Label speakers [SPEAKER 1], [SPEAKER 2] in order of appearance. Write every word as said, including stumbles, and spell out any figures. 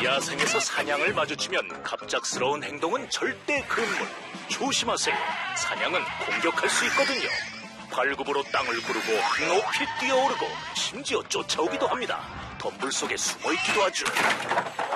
[SPEAKER 1] 야생에서 사냥을 마주치면 갑작스러운 행동은 절대 금물. 조심하세요. 사냥은 공격할 수 있거든요. 발굽으로 땅을 구르고 높이 뛰어오르고 심지어 쫓아오기도 합니다. 덤불 속에 숨어있기도 하죠.